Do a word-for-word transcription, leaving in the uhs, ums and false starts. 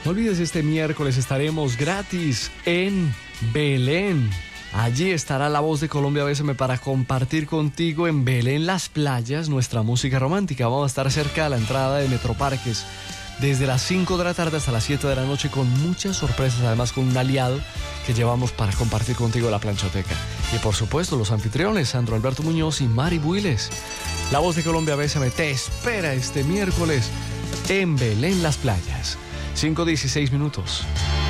No olvides, este miércoles estaremos gratis en Belén. Allí estará La Voz de Colombia Bésame para compartir contigo en Belén Las Playas nuestra música romántica. Vamos a estar cerca de la entrada de Metroparques desde las cinco de la tarde hasta las siete de la noche con muchas sorpresas, además con un aliado que llevamos para compartir contigo la planchoteca. Y por supuesto los anfitriones Sandro Alberto Muñoz y Mari Builes. La Voz de Colombia Bésame te espera este miércoles en Belén Las Playas. cinco dieciséis minutos.